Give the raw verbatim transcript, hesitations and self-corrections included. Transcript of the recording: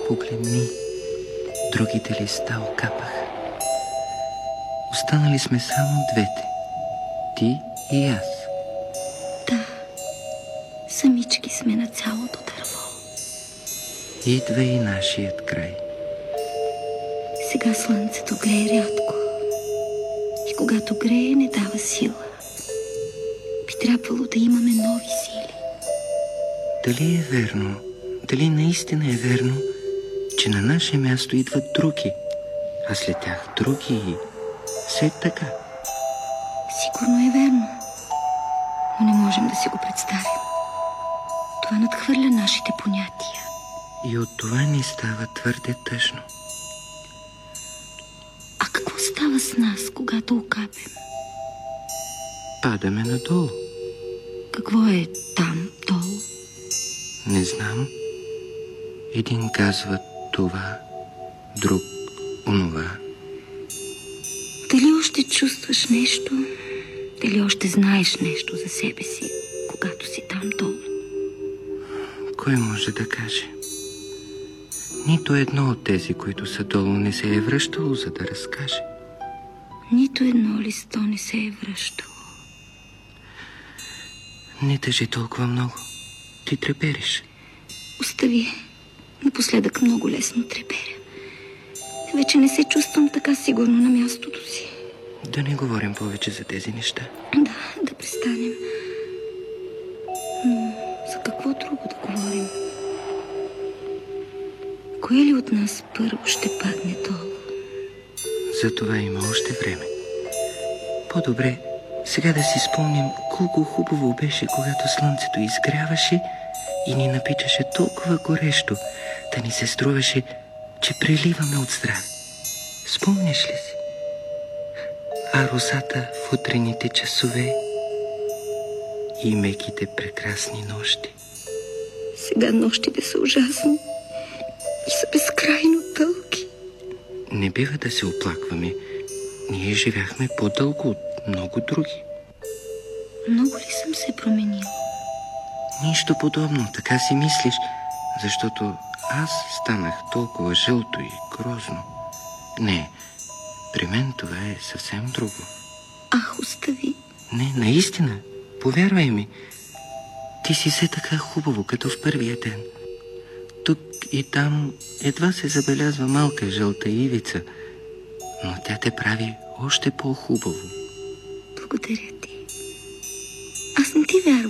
побледни, другите листа окапаха. Останали сме само двете. Ти и аз. Да, самички сме на цялото дърво. Идва и нашият край. Сега слънцето грее рядко. И когато грее, не дава сила. Би трябвало да имаме нови сили. Дали е верно, дали наистина е верно, че на наше място идват други, а след тях други и все така? Сигурно е верно, но не можем да си го представим. Това надхвърля нашите понятия. И от това ни става твърде тъжно. А какво става с нас, когато окапем? Падаме надолу. Какво е там, долу? Не знам. Един казва това, друг онова. Дали още чувстваш нещо? Дали още знаеш нещо за себе си, когато си там долу? Кой може да каже? Нито едно от тези, които са долу, не се е връщало, за да разкаже. Нито едно листо не се е връщало. Не тъжи толкова много. Ти трепериш. Остави. Напоследък много лесно треперя. Вече не се чувствам така сигурно на мястото си. Да не говорим повече за тези неща. Да, да престанем. Но за какво друго да говорим? Кое ли от нас първо ще падне долу? За това има още време. По-добре сега да си спомним колко хубаво беше, когато слънцето изгряваше и ни напичаше толкова горещо, да ни се струваше, че преливаме от здраве. Спомняш ли си? А росата в утрените часове и меките прекрасни нощи. Сега нощите са ужасни и са безкрайно дълги. Не бива да се оплакваме. Ние живяхме по-дълго от много други. Много ли съм се променил? Нищо подобно, така си мислиш, защото аз станах толкова жълто и грозно. Не, при мен това е съвсем друго. Ах, остави. Не, наистина, повярвай ми. Ти си се така хубаво, като в първия ден. Тук и там едва се забелязва малка жълта ивица, но тя те прави още по-хубаво. Благодаря ти. Аз не ти вярвам.